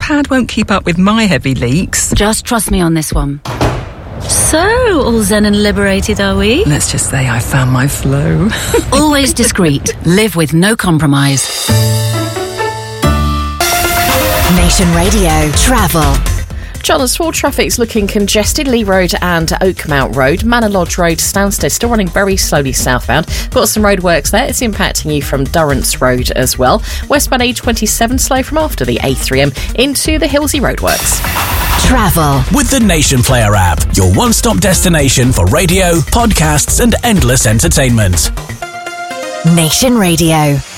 pad won't keep up with my heavy leaks. Just trust me on this one. So, all zen and liberated, are we? Let's just say I found my flow. Always discreet. Live with no compromise. Nation Radio Travel. John, as full traffic's looking congested, Lee Road and Oakmount Road. Manor Lodge Road, Stansted, still running very slowly southbound. Got some roadworks there. It's impacting you from Durrance Road as well. Westbound A27 slow from after the A3M into the Hillsey roadworks. Travel with the Nation Player app, your one-stop destination for radio, podcasts and endless entertainment. Nation Radio.